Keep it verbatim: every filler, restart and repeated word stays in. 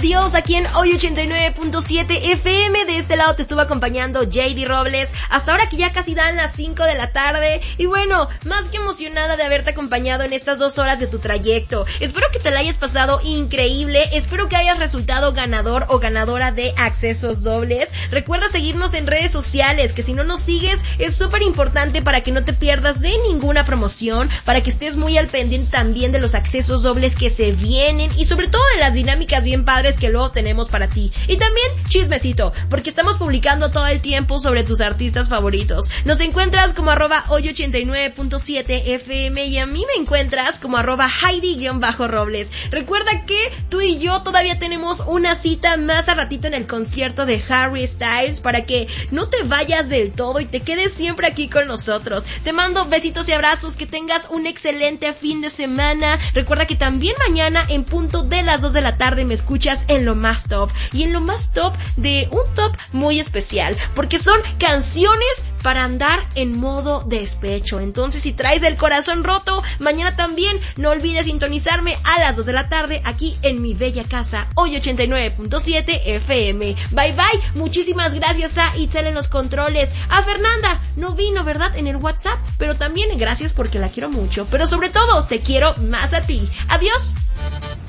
Adiós aquí en Hoy ochenta y nueve punto siete F M. De este lado te estuvo acompañando J D Robles. Hasta ahora que ya casi dan las cinco de la tarde. Y bueno, más que emocionada de haberte acompañado en estas dos horas de tu trayecto. Espero que te la hayas pasado increíble. Espero que hayas resultado ganador o ganadora de accesos dobles. Recuerda seguirnos en redes sociales, que si no nos sigues es súper importante para que no te pierdas de ninguna promoción, para que estés muy al pendiente también de los accesos dobles que se vienen y sobre todo de las dinámicas bien padres que luego tenemos para ti. Y también chismecito, porque estamos publicando todo el tiempo sobre tus artistas favoritos. Nos encuentras como arroba hoy ochenta y nueve punto siete F M y a mí me encuentras como arroba Heidi-Robles. Recuerda que tú y yo todavía tenemos una cita más a ratito en el concierto de Harry Styles para que no te vayas del todo y te quedes siempre aquí con nosotros. Te mando besitos y abrazos, que tengas un excelente fin de semana. Recuerda que también mañana en punto de las dos de la tarde me escuchas en lo más top, y en lo más top de un top muy especial, porque son canciones para andar en modo despecho. Entonces, si traes el corazón roto, mañana también no olvides sintonizarme a las dos de la tarde aquí en mi bella casa, Hoy ochenta y nueve punto siete F M. Bye bye, muchísimas gracias a Itzel en los controles, a Fernanda, no vino, ¿verdad?, en el WhatsApp, pero también gracias porque la quiero mucho, pero sobre todo te quiero más a ti. Adiós.